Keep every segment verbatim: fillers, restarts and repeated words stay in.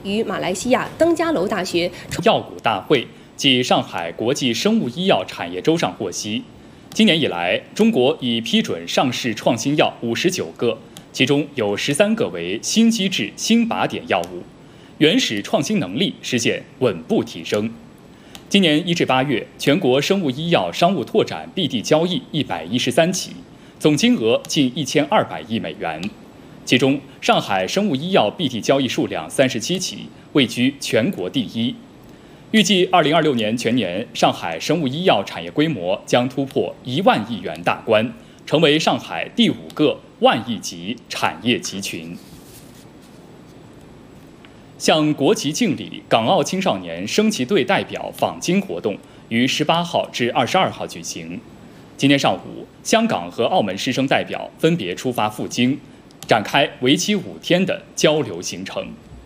与马来西亚登嘉楼大学药股大会暨上海国际生物医药产业周上获悉，今年以来，中国已批准上市创新药五十九个，其中有十三个为新机制新靶点药物，原始创新能力实现稳步提升。今年一至八月，全国生物医药商务拓展 B D 交易一百一十三起，总金额近一千二百亿美元。其中，上海生物医药 B D 交易数量三十七起，位居全国第一。预计二零二六年全年，上海生物医药产业规模将突破一万亿元大关，成为上海第五个万亿级产业集群。向国旗敬礼港澳青少年升旗队代表访京活动于十八号至二十二号举行。今天上午，香港和澳门师生代表分别出发赴京，展开为期五天的交流行程。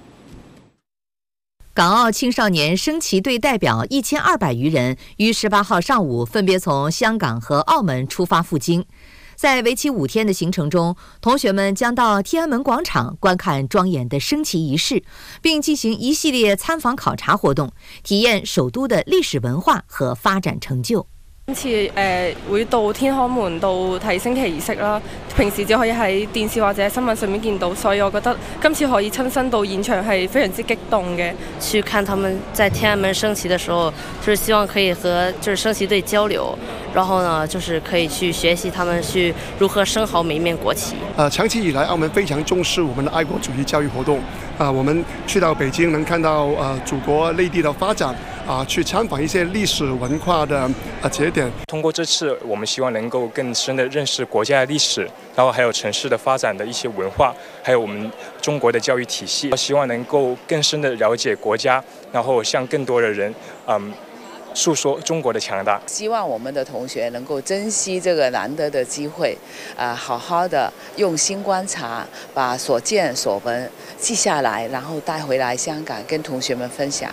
港澳青少年升旗队代表一千二百余人于十八号上午分别从香港和澳门出发赴京。在为期五天的行程中，同学们将到天安门广场观看庄严的升旗儀式，并进行一系列參訪考察活動，體驗首都的歷史文化和發展成就。 今次誒、呃、會到天安門度睇升旗儀式啦，平時只可以喺電視或者新聞上面見到，所以我覺得今次可以親身到現場係非常之激動嘅。 去看他們在天安門升旗的時候，就是希望可以和就是升旗隊交流，然後呢，就是可以去學習他們去如何升好每一面國旗。 呃，長期以來，澳門非常重視我們的愛國主義教育活動。啊、呃，我們去到北京能看到呃祖國內地的發展。啊，去參訪一些歷史文化的啊節點。 通過這次，我們希望能夠更深的認識國家的歷史，然後還有城市的發展的一些文化，還有我們中國的教育體系。希望能夠更深的了解國家，然後向更多的人，嗯，訴說中國的強大。 希望我們的同學能夠珍惜這個難得的機會，啊，好好的用心觀察，把所見所聞記下來，然後帶回來香港跟同學們分享。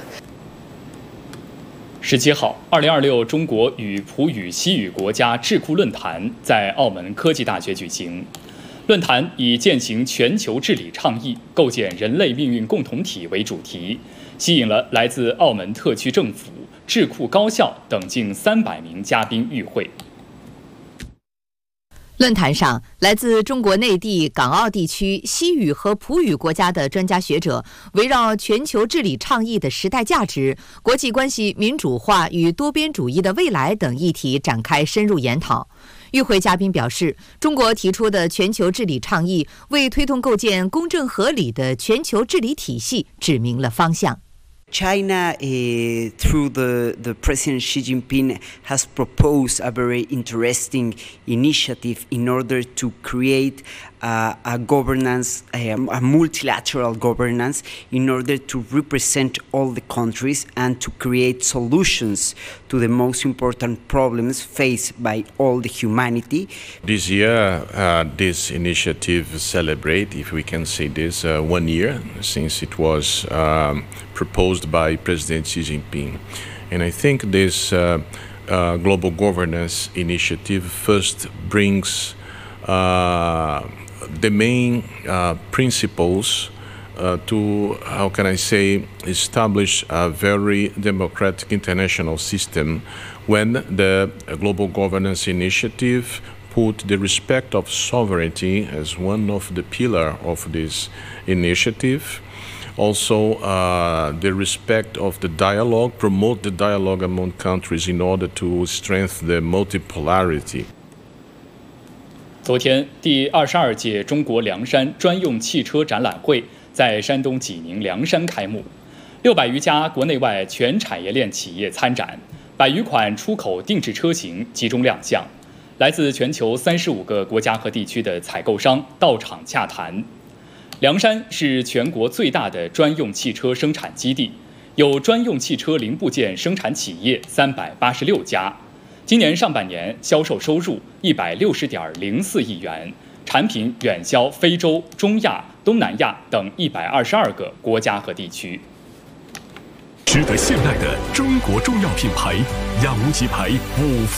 十七號，二零二六中國與葡語西語國家智庫論壇在澳門科技大學舉行。論壇以踐行全球治理倡議、構建人類命運共同體為主題，吸引了來自澳門特區政府、智庫高校等近三百名嘉賓與會。 論壇上，來自中國內地、港澳地區西語和葡語國家的專家學者，圍繞全球治理倡議的時代價值、國際關係民主化與多邊主義的未來等議題展開深入研討。與會嘉賓表示，中國提出的全球治理倡議為推動構建公正合理的全球治理體系指明了方向。 China, uh, through the, the President Xi Jinping, has proposed a very interesting initiative in order to create uh, a governance, um, a multilateral governance, in order to represent all the countries and to create solutions to the most important problems faced by all the humanity. This year, uh, this initiative celebrates, if we can say this, uh, one year since it was um, proposed by President Xi Jinping. And I think this uh, uh, global governance initiative first brings uh, the main uh, principles uh, to, how can I say, establish a very democratic international system when the global governance initiative put the respect of sovereignty as one of the pillars of this initiative. Also, uh, the respect of the dialogue, promote the dialogue among countries in order to strengthen the multipolarity. 昨天，第二十二届中国凉山专用汽车展览会在山东济宁凉山开幕，六百余家国内外全产业链企业参展，百余款出口定制车型集中亮相，来自全球三十五个国家和地区的采购商到场洽谈。凉山是全国最大的专用汽车生产基地，有专用汽车零部件生产企业三百八十六家。今年上半年销售收入一百六十点零四亿元，产品远销非洲、中亚、东南亚等一百二十二个国家和地区。 值得信赖的中国中药品牌——亚无极牌五。